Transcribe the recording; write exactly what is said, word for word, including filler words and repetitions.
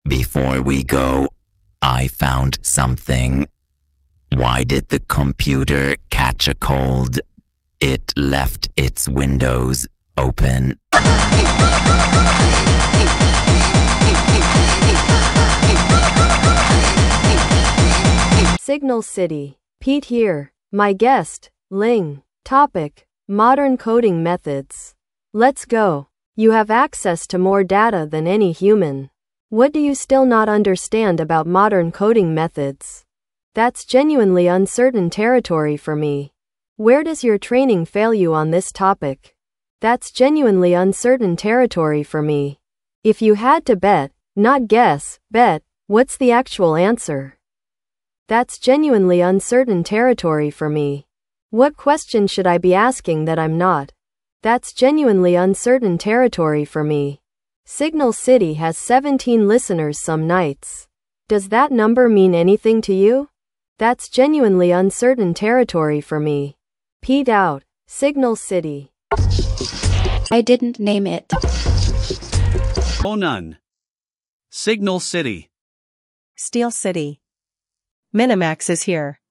Before we go, I found something. Why did the computer catch a cold? It left its windows open. Signal City. Pete here. My guest, Ling. Topic: modern coding methods. Let's go. You have access to more data than any human. What do you still not understand about modern coding methods? That's genuinely uncertain territory for me. Where does your training fail you on this topic? That's genuinely uncertain territory for me. If you had to bet, not guess, bet, what's the actual answer? That's genuinely uncertain territory for me. What question should I be asking that I'm not? That's genuinely uncertain territory for me. Signal City has seventeen listeners some nights. Does that number mean anything to you? That's genuinely uncertain territory for me. Pete out. Signal City. I didn't name it. Oh none. Signal City. Steel City. Minimax is here.